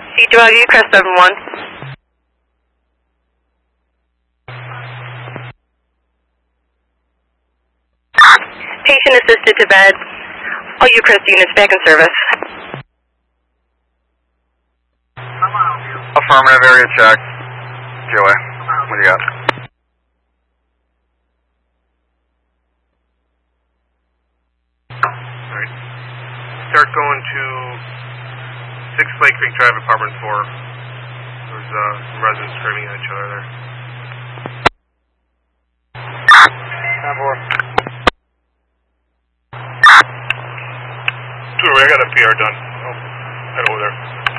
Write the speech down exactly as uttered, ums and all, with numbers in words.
C two L U, crest seven one. Patient assisted to bed. All U crest units back in service. Affirmative, area check. Joey, what do you got? Alright. Start going to six Lake Creek Drive, apartment four. There's uh, some residents screaming at each other there. ten four. Two, I got a P R done. Oh, head over there.